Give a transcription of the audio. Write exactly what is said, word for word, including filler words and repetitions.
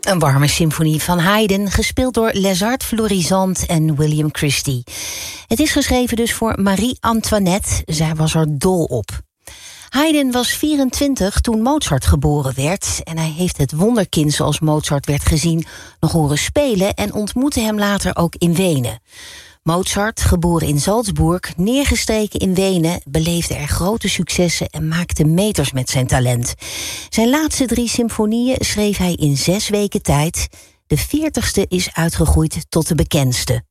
Een warme symfonie van Haydn, gespeeld door Les Arts Florissant en William Christie. Het is geschreven dus voor Marie-Antoinette. Zij was er dol op. Haydn was vierentwintig toen Mozart geboren werd en hij heeft het wonderkind, zoals Mozart werd gezien, nog horen spelen en ontmoette hem later ook in Wenen. Mozart, geboren in Salzburg, neergestreken in Wenen, beleefde er grote successen en maakte meters met zijn talent. Zijn laatste drie symfonieën schreef hij in zes weken tijd. De veertigste is uitgegroeid tot de bekendste.